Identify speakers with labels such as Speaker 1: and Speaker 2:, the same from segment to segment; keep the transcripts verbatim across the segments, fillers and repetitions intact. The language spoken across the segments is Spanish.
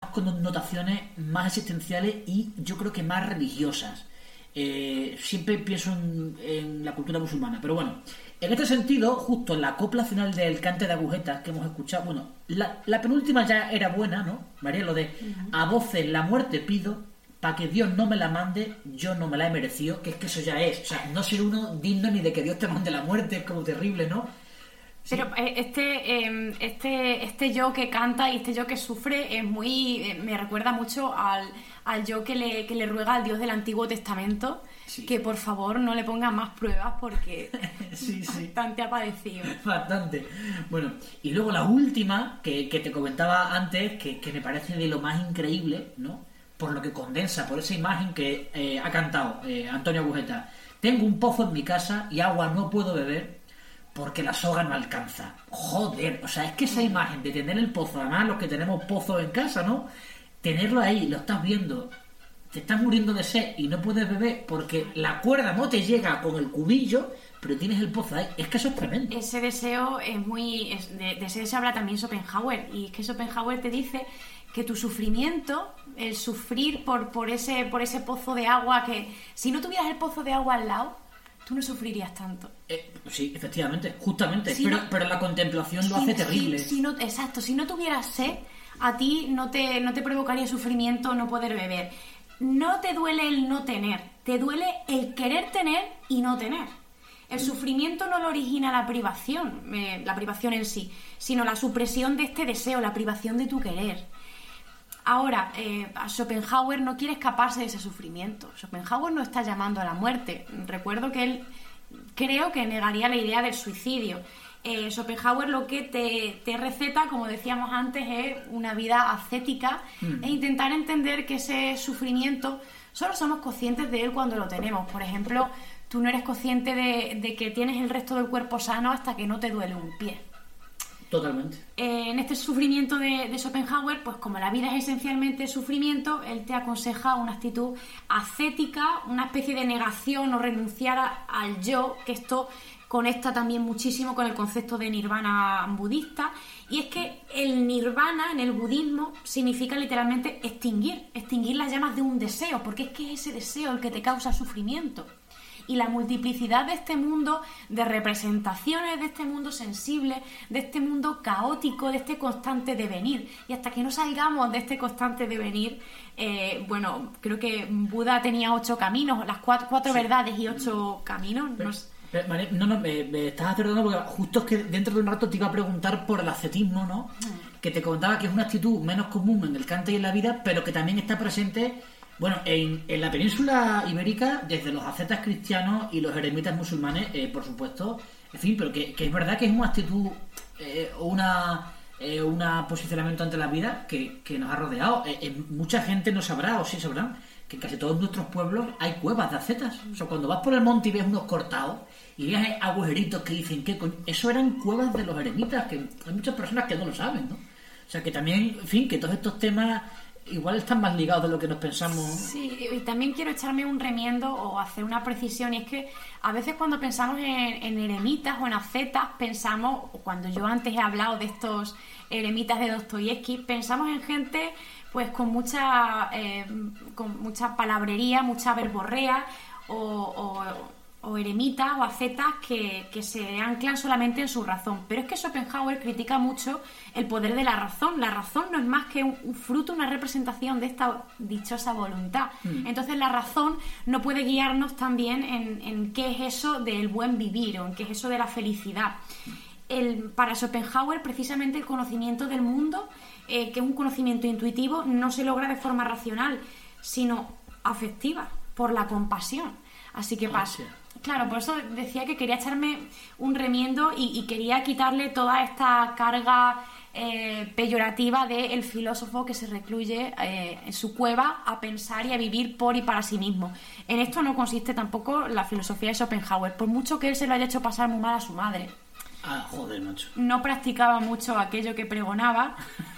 Speaker 1: connotaciones más existenciales y yo creo que más religiosas. Eh, siempre pienso en, en la cultura musulmana, pero bueno, en este sentido, justo en la copla final del Cante de Agujetas que hemos escuchado, bueno, la, la penúltima ya era buena, ¿no? María, lo de uh-huh. a voces la muerte pido, para que Dios no me la mande, yo no me la he merecido, que es que eso ya es, o sea, no ser uno digno ni de que Dios te mande la muerte, es como terrible, ¿no? Sí.
Speaker 2: Pero este, eh, este este yo que canta y este yo que sufre es muy eh, me recuerda mucho al, al yo que le, que le ruega al Dios del Antiguo Testamento sí. que por favor no le ponga más pruebas porque
Speaker 1: sí, sí.
Speaker 2: bastante ha padecido.
Speaker 1: Bastante. Bueno, y luego la última que, que te comentaba antes, que, que me parece de lo más increíble, ¿no? Por lo que condensa, por esa imagen que eh, ha cantado eh, Antonio Agujeta. Tengo un pozo en mi casa y agua no puedo beber porque la soga no alcanza. Joder, o sea, es que esa imagen de tener el pozo, además los que tenemos pozos en casa, ¿no? Tenerlo ahí, lo estás viendo, te estás muriendo de sed y no puedes beber porque la cuerda no te llega con el cubillo, pero tienes el pozo ahí. Es que eso es tremendo.
Speaker 2: Ese deseo es muy... Es de, de ese deseo habla también Schopenhauer, y es que Schopenhauer te dice que tu sufrimiento, el sufrir por, por, ese, por ese pozo de agua, que si no tuvieras el pozo de agua al lado, tú no sufrirías tanto.
Speaker 1: Eh, sí, efectivamente, justamente.
Speaker 2: Si
Speaker 1: pero,
Speaker 2: no,
Speaker 1: pero la contemplación lo
Speaker 2: si,
Speaker 1: hace terrible.
Speaker 2: Si, si no, exacto, si no tuvieras sed, a ti no te, no te provocaría sufrimiento no poder beber. No te duele el no tener, te duele el querer tener y no tener. El sufrimiento no lo origina la privación, eh, la privación en sí, sino la supresión de este deseo, la privación de tu querer. Ahora, eh, Schopenhauer no quiere escaparse de ese sufrimiento. Schopenhauer no está llamando a la muerte. Recuerdo que él creo que negaría la idea del suicidio. Eh, Schopenhauer lo que te, te receta, como decíamos antes, es una vida ascética mm. e intentar entender que ese sufrimiento solo somos conscientes de él cuando lo tenemos. Por ejemplo, tú no eres consciente de, de que tienes el resto del cuerpo sano hasta que no te duele un pie.
Speaker 1: Totalmente.
Speaker 2: Eh, en este sufrimiento de, de Schopenhauer, pues como la vida es esencialmente sufrimiento, él te aconseja una actitud ascética, una especie de negación o renunciar a, al yo, que esto conecta también muchísimo con el concepto de nirvana budista, y es que el nirvana en el budismo significa literalmente extinguir, extinguir las llamas de un deseo, porque es que es ese deseo el que te causa sufrimiento. Y la multiplicidad de este mundo, de representaciones de este mundo sensible, de este mundo caótico, de este constante devenir. Y hasta que no salgamos de este constante devenir, eh, bueno, creo que Buda tenía ocho caminos, las cuatro, cuatro sí. verdades y ocho caminos.
Speaker 1: Pero,
Speaker 2: no,
Speaker 1: pero, María, no, no, me, me estás acertando porque justo es que dentro de un rato te iba a preguntar por el ascetismo, ¿no? Mm. Que te comentaba que es una actitud menos común en el Kant y en la vida, pero que también está presente... Bueno, en, en la península ibérica, desde los ascetas cristianos y los eremitas musulmanes, eh, por supuesto, en fin, pero que, que es verdad que es una actitud eh, o una, eh, una posicionamiento ante la vida que, que nos ha rodeado. Eh, eh, mucha gente no sabrá, o sí sabrán, que en casi todos nuestros pueblos hay cuevas de ascetas. O sea, cuando vas por el monte y ves unos cortados y ves agujeritos que dicen que eso eran cuevas de los eremitas, que hay muchas personas que no lo saben, ¿no? O sea, que también, en fin, que todos estos temas... igual están más ligados de lo que nos pensamos.
Speaker 2: Sí, y también quiero echarme un remiendo o hacer una precisión, y es que a veces cuando pensamos en, en eremitas o en ascetas, pensamos, cuando yo antes he hablado de estos eremitas de Dostoyevsky, pensamos en gente pues con mucha eh, con mucha palabrería, mucha verborrea, o, o o eremitas o ascetas que, que se anclan solamente en su razón. Pero es que Schopenhauer critica mucho el poder de la razón. La razón no es más que un, un fruto, una representación de esta dichosa voluntad. Mm. Entonces la razón no puede guiarnos también en, en qué es eso del buen vivir o en qué es eso de la felicidad. El, para Schopenhauer, precisamente el conocimiento del mundo, eh, que es un conocimiento intuitivo, no se logra de forma racional, sino afectiva, por la compasión. Así que pasa. Claro, por eso decía que quería echarme un remiendo y, y quería quitarle toda esta carga eh, peyorativa del filósofo que se recluye eh, en su cueva a pensar y a vivir por y para sí mismo. En esto no consiste tampoco la filosofía de Schopenhauer, por mucho que él se lo haya hecho pasar muy mal a su madre.
Speaker 1: Ah, joder, macho.
Speaker 2: No practicaba mucho aquello que pregonaba.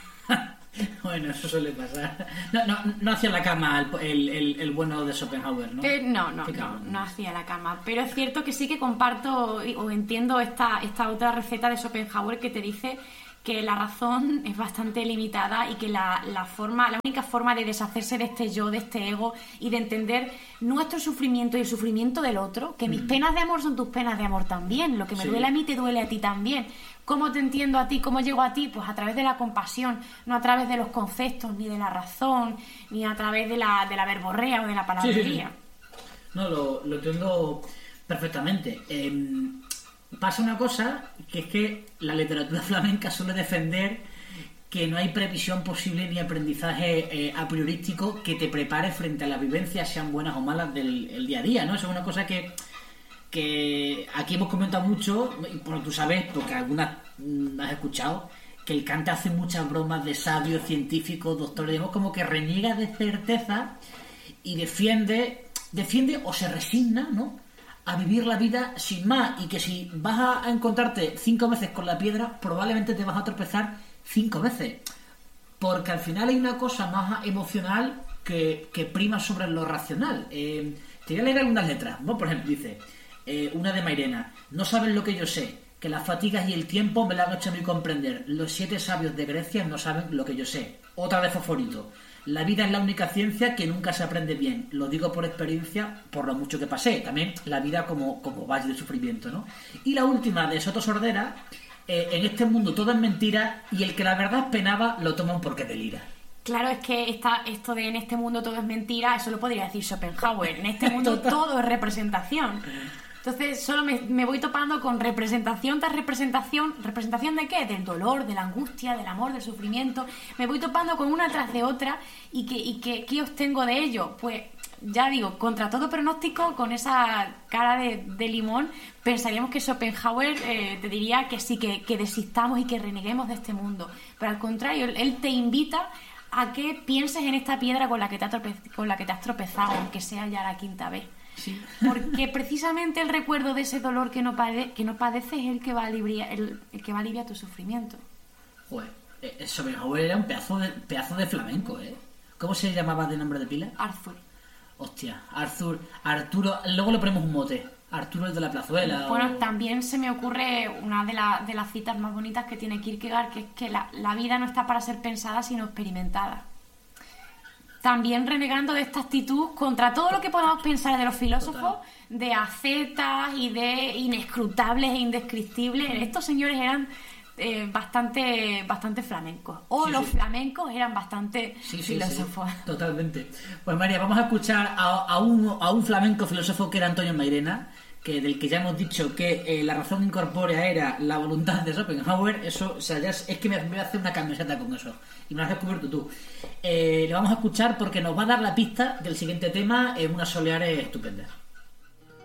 Speaker 1: Bueno, eso suele pasar. No, no, no hacía la cama el, el, el bueno de Schopenhauer, ¿no?
Speaker 2: Eh, no, no, no, no hacía la cama. Pero es cierto que sí que comparto o entiendo esta, esta otra receta de Schopenhauer que te dice que la razón es bastante limitada y que la, la forma, la única forma de deshacerse de este yo, de este ego y de entender nuestro sufrimiento y el sufrimiento del otro, que mis penas de amor son tus penas de amor también, lo que me
Speaker 1: Sí.
Speaker 2: duele a mí te duele a ti también. ¿Cómo te entiendo a ti? ¿Cómo llego a ti? Pues a través de la compasión, no a través de los conceptos, ni de la razón, ni a través de la, de la verborrea o de la palabrería.
Speaker 1: Sí, sí, sí. No, lo, lo entiendo perfectamente. Eh, pasa una cosa, que es que la literatura flamenca suele defender que no hay previsión posible ni aprendizaje eh, a priorístico que te prepare frente a las vivencias, sean buenas o malas del el día a día, ¿no? Eso es una cosa que, que aquí hemos comentado mucho, y bueno, tú sabes, porque algunas mm, has escuchado, que el Kant hace muchas bromas de sabios, científicos, doctores, digamos, como que reniega de certeza y defiende, defiende o se resigna, ¿no?, a vivir la vida sin más, y que si vas a encontrarte cinco veces con la piedra, probablemente te vas a tropezar cinco veces, porque al final hay una cosa más emocional que, que prima sobre lo racional. Eh, te voy a leer algunas letras, ¿no? Por ejemplo, dice eh, una de Mairena: no saben lo que yo sé, que las fatigas y el tiempo me lo han hecho a mí comprender. Los siete sabios de Grecia no saben lo que yo sé. Otra de Fosforito: la vida es la única ciencia que nunca se aprende bien. Lo digo por experiencia, por lo mucho que pasé. También la vida como, como valle de sufrimiento, ¿no? Y la última, de Soto Sordera: eh, en este mundo todo es mentira y el que la verdad penaba lo toman porque delira.
Speaker 2: Claro, es que esta, esto de en este mundo todo es mentira, eso lo podría decir Schopenhauer. En este mundo todo es representación. Entonces solo me, me voy topando con representación tras representación. ¿Representación de qué? Del dolor, de la angustia, del amor, del sufrimiento. Me voy topando con una tras de otra. ¿Y que, y que, qué obtengo de ello? Pues ya digo, contra todo pronóstico, con esa cara de, de limón, pensaríamos que Schopenhauer eh, te diría que sí, que, que desistamos y que reneguemos de este mundo. Pero al contrario, él, él te invita a que pienses en esta piedra con la que te, trope, con la que te has tropezado, aunque sea ya la quinta vez.
Speaker 1: Sí.
Speaker 2: Porque precisamente el recuerdo de ese dolor que no, pade que no padeces es el que va a aliviar, el, el que va a aliviar tu sufrimiento.
Speaker 1: Joder, eh, Schopenhauer era un pedazo de, pedazo de flamenco, ¿eh? ¿Cómo se llamaba de nombre de pila?
Speaker 2: Arthur.
Speaker 1: Hostia, Arthur, Arturo, luego le ponemos un mote. Arturo el de la Plazuela.
Speaker 2: Bueno,
Speaker 1: o...
Speaker 2: también se me ocurre una de, la, de las citas más bonitas que tiene Kierkegaard, que es que la, la vida no está para ser pensada, sino experimentada. También renegando de esta actitud contra todo lo que podamos pensar de los filósofos, total, de ascetas y de inescrutables e indescriptibles. Estos señores eran eh, bastante bastante flamencos. O sí, los sí. flamencos eran bastante sí, sí, filósofos.
Speaker 1: Sí, totalmente. Pues María, vamos a escuchar a, a, un, a un flamenco filósofo que era Antonio Mairena, que del que ya hemos dicho que eh, la razón incorpórea era la voluntad de Schopenhauer. Eso, o sea, ya es, es que me, me voy a hacer una camiseta con eso. Y me lo has descubierto tú. Eh, le vamos a escuchar porque nos va a dar la pista del siguiente tema en unas soleares estupendas.